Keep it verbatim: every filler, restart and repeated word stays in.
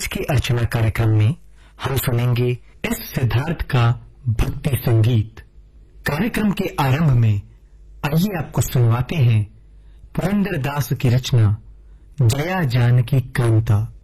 आज के अर्चना कार्यक्रम में हम सुनेंगे एस सिद्धार्थ का भक्ति संगीत। कार्यक्रम के आरंभ में आइए आपको सुनवाते हैं पुरंदर दास की रचना जया जानकी कांता।